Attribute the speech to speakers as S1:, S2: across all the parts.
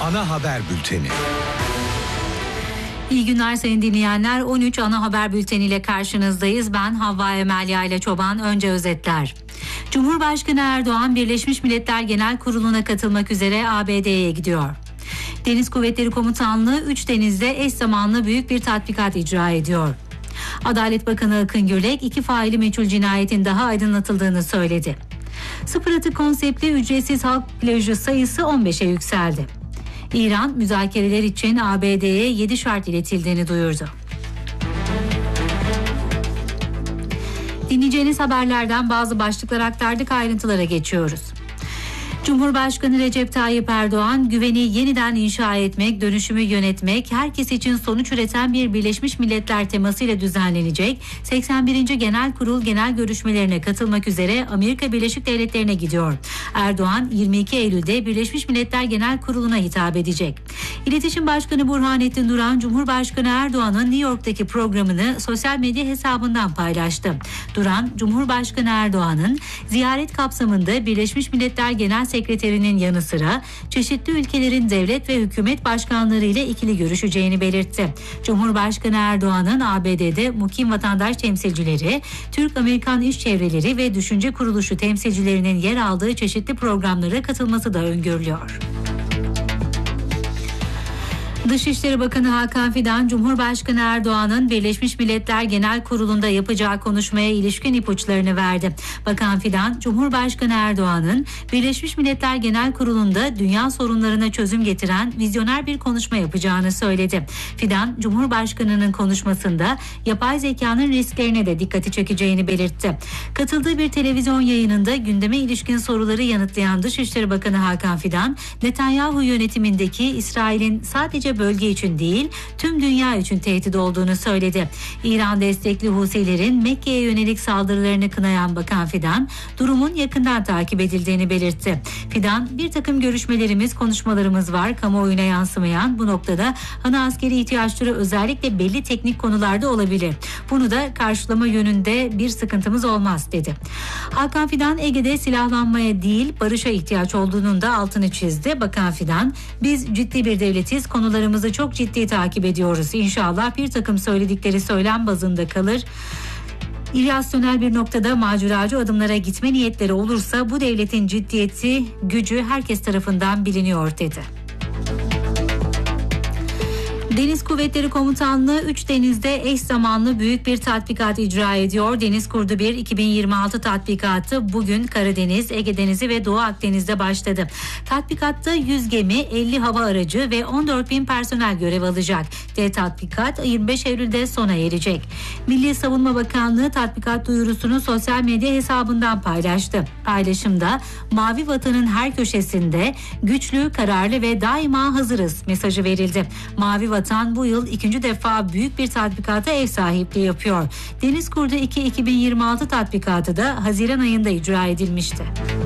S1: Ana haber bülteni.
S2: İyi günler sayın dinleyenler. 13 ana haber bülteniyle karşınızdayız. Ben Havva Emel Yayla Çoban. Önce özetler. Cumhurbaşkanı Erdoğan Birleşmiş Milletler Genel Kurulu'na katılmak üzere ABD'ye gidiyor. Deniz Kuvvetleri Komutanlığı 3 denizde eş zamanlı büyük bir tatbikat icra ediyor. Adalet Bakanı Akın Gürlek 2 faili meçhul cinayetin daha aydınlatıldığını söyledi. Sıfır atık konseptli ücretsiz halk plajı sayısı 15'e yükseldi. İran müzakereler için ABD'ye 7 şart iletildiğini duyurdu. Dinleyeceğiniz haberlerden bazı başlıklar aktardık, ayrıntılara geçiyoruz. Cumhurbaşkanı Recep Tayyip Erdoğan, güveni yeniden inşa etmek, dönüşümü yönetmek, herkes için sonuç üreten bir Birleşmiş Milletler temasıyla düzenlenecek 81. Genel Kurul genel görüşmelerine katılmak üzere Amerika Birleşik Devletleri'ne gidiyor. Erdoğan 22 Eylül'de Birleşmiş Milletler Genel Kurulu'na hitap edecek. İletişim Başkanı Burhanettin Duran, Cumhurbaşkanı Erdoğan'ın New York'taki programını sosyal medya hesabından paylaştı. Duran, Cumhurbaşkanı Erdoğan'ın ziyaret kapsamında Birleşmiş Milletler Genel Sekreterinin yanı sıra çeşitli ülkelerin devlet ve hükümet başkanları ile ikili görüşeceğini belirtti. Cumhurbaşkanı Erdoğan'ın ABD'de mukim vatandaş temsilcileri, Türk-Amerikan iş çevreleri ve düşünce kuruluşu temsilcilerinin yer aldığı çeşitli programlara katılması da öngörülüyor. Dışişleri Bakanı Hakan Fidan, Cumhurbaşkanı Erdoğan'ın Birleşmiş Milletler Genel Kurulu'nda yapacağı konuşmaya ilişkin ipuçlarını verdi. Bakan Fidan, Cumhurbaşkanı Erdoğan'ın Birleşmiş Milletler Genel Kurulu'nda dünya sorunlarına çözüm getiren vizyoner bir konuşma yapacağını söyledi. Fidan, Cumhurbaşkanı'nın konuşmasında yapay zekanın risklerine de dikkati çekeceğini belirtti. Katıldığı bir televizyon yayınında gündeme ilişkin soruları yanıtlayan Dışişleri Bakanı Hakan Fidan, Netanyahu yönetimindeki İsrail'in sadece bölge için değil, tüm dünya için tehdit olduğunu söyledi. İran destekli Husilerin Mekke'ye yönelik saldırılarını kınayan Bakan Fidan, durumun yakından takip edildiğini belirtti. Fidan, bir takım görüşmelerimiz, konuşmalarımız var, kamuoyuna yansımayan. Bu noktada ana askeri ihtiyaçları özellikle belli teknik konularda olabilir. Bunu da karşılama yönünde bir sıkıntımız olmaz, dedi. Hakan Fidan, Ege'de silahlanmaya değil, barışa ihtiyaç olduğunun da altını çizdi. Bakan Fidan, biz ciddi bir devletiz, konularımızı çok ciddi takip ediyoruz. İnşallah bir takım söyledikleri söylem bazında kalır. İrrasyonel bir noktada maceracı adımlara gitme niyetleri olursa bu devletin ciddiyeti, gücü herkes tarafından biliniyor, dedi. Deniz Kuvvetleri Komutanlığı 3 denizde eş zamanlı büyük bir tatbikat icra ediyor. Deniz Kurdu 1 2026 tatbikatı bugün Karadeniz, Ege Denizi ve Doğu Akdeniz'de başladı. Tatbikatta 100 gemi, 50 hava aracı ve 14.000 personel görev alacak. Tatbikat 25 Eylül'de sona erecek. Milli Savunma Bakanlığı tatbikat duyurusunu sosyal medya hesabından paylaştı. Paylaşımda Mavi Vatan'ın her köşesinde güçlü, kararlı ve daima hazırız mesajı verildi. Mavi Vatan bu yıl 2. defa büyük bir tatbikata ev sahipliği yapıyor. Deniz Kurdu 2 2026 tatbikatı da Haziran ayında icra edilmişti.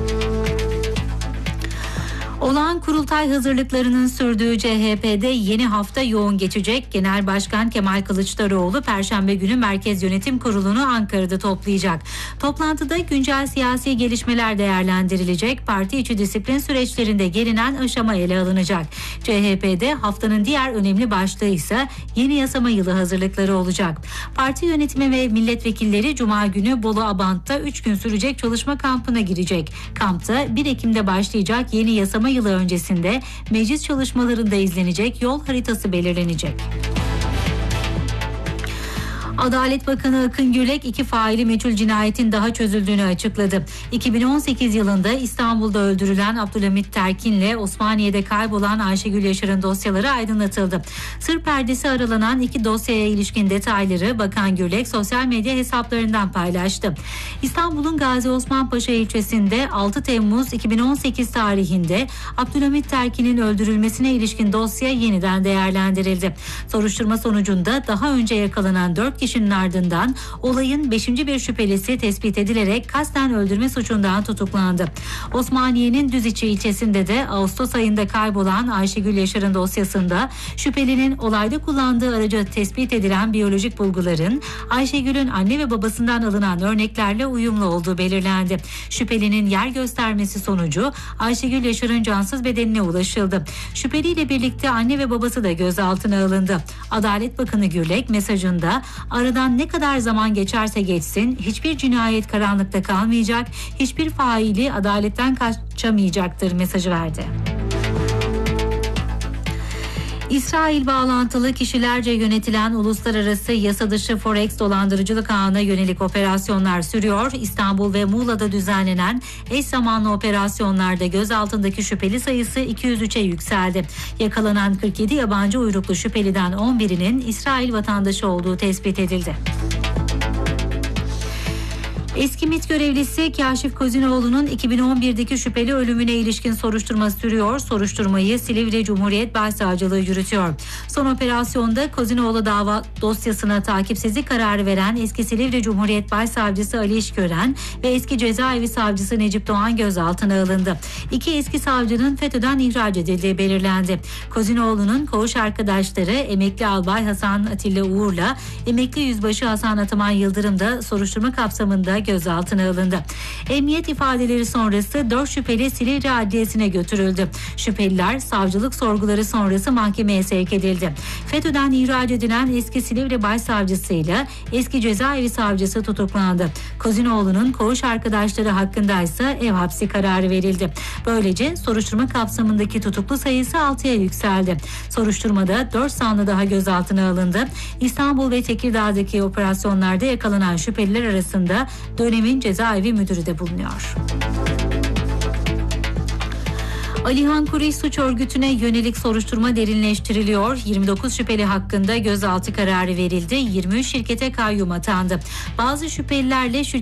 S2: Olağan kurultay hazırlıklarının sürdüğü CHP'de yeni hafta yoğun geçecek. Genel Başkan Kemal Kılıçdaroğlu Perşembe günü Merkez Yönetim Kurulu'nu Ankara'da toplayacak. Toplantıda güncel siyasi gelişmeler değerlendirilecek. Parti içi disiplin süreçlerinde gelinen aşama ele alınacak. CHP'de haftanın diğer önemli başlığı ise yeni yasama yılı hazırlıkları olacak. Parti yönetimi ve milletvekilleri Cuma günü Bolu Abant'ta 3 gün sürecek çalışma kampına girecek. Kampta 1 Ekim'de başlayacak yeni yasama yılı öncesinde meclis çalışmalarında izlenecek yol haritası belirlenecek. Adalet Bakanı Akın Gürlek 2 faili meçhul cinayetin daha çözüldüğünü açıkladı. 2018 yılında İstanbul'da öldürülen Abdülhamit Terkin'le Osmaniye'de kaybolan Ayşegül Yaşar'ın dosyaları aydınlatıldı. Sır perdesi aralanan 2 dosyaya ilişkin detayları Bakan Gürlek sosyal medya hesaplarından paylaştı. İstanbul'un Gazi Osman Paşa ilçesinde 6 Temmuz 2018 tarihinde Abdülhamit Terkin'in öldürülmesine ilişkin dosya yeniden değerlendirildi. Soruşturma sonucunda daha önce yakalanan 4 kişi atışının ardından olayın 5. bir şüphelisi tespit edilerek kasten öldürme suçundan tutuklandı. Osmaniye'nin Düziçi ilçesinde de Ağustos ayında kaybolan Ayşegül Yaşar'ın dosyasında şüphelinin olayda kullandığı aracı tespit edilen biyolojik bulguların Ayşegül'ün anne ve babasından alınan örneklerle uyumlu olduğu belirlendi. Şüphelinin yer göstermesi sonucu Ayşegül Yaşar'ın cansız bedenine ulaşıldı. Şüpheliyle birlikte anne ve babası da gözaltına alındı. Adalet Bakanı Gürlek mesajında aradan ne kadar zaman geçerse geçsin hiçbir cinayet karanlıkta kalmayacak, hiçbir faili adaletten kaçamayacaktır mesajı verdi. İsrail bağlantılı kişilerce yönetilen uluslararası yasa dışı Forex dolandırıcılık ağına yönelik operasyonlar sürüyor. İstanbul ve Muğla'da düzenlenen eş zamanlı operasyonlarda gözaltındaki şüpheli sayısı 203'e yükseldi. Yakalanan 47 yabancı uyruklu şüpheliden 11'inin İsrail vatandaşı olduğu tespit edildi. Eski MİT görevlisi Kaşif Kozinoğlu'nun 2011'deki şüpheli ölümüne ilişkin soruşturma sürüyor. Soruşturmayı Silivri Cumhuriyet Başsavcılığı yürütüyor. Son operasyonda Kozinoğlu dava dosyasına takipsizlik kararı veren eski Silivri Cumhuriyet Başsavcısı Ali İşgören ve eski Cezaevi Savcısı Necip Doğan gözaltına alındı. İki eski savcının FETÖ'den ihraç edildiği belirlendi. Kozinoğlu'nun koğuş arkadaşları emekli albay Hasan Atilla Uğur'la emekli yüzbaşı Hasan Ataman Yıldırım da soruşturma kapsamında gözaltına alındı. Emniyet ifadeleri sonrası 4 şüpheli Silivri Adliyesi'ne götürüldü. Şüpheliler savcılık sorguları sonrası mahkemeye sevk edildi. FETÖ'den ihraç edilen eski Silivri Başsavcısı ile eski Cezaevi Savcısı tutuklandı. Kozinoğlu'nun koğuş arkadaşları hakkında ise ev hapsi kararı verildi. Böylece soruşturma kapsamındaki tutuklu sayısı 6'ya yükseldi. Soruşturmada 4 sanlı daha gözaltına alındı. İstanbul ve Tekirdağ'daki operasyonlarda yakalanan şüpheliler arasında dönemin cezaevi müdürü de bulunuyor. Alihan Kureyş suç örgütüne yönelik soruşturma derinleştiriliyor. 29 şüpheli hakkında gözaltı kararı verildi. 23 şirkete kayyum atandı. Bazı şüphelilerle